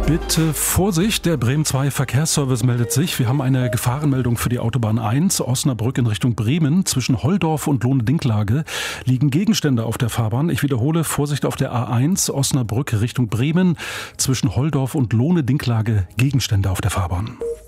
Bitte Vorsicht, der Bremen 2 Verkehrsservice meldet sich. Wir haben eine Gefahrenmeldung für die Autobahn 1, Osnabrück in Richtung Bremen. Zwischen Holdorf und Lohne-Dinklage liegen Gegenstände auf der Fahrbahn. Ich wiederhole, Vorsicht auf der A1, Osnabrück Richtung Bremen. Zwischen Holdorf und Lohne-Dinklage Gegenstände auf der Fahrbahn.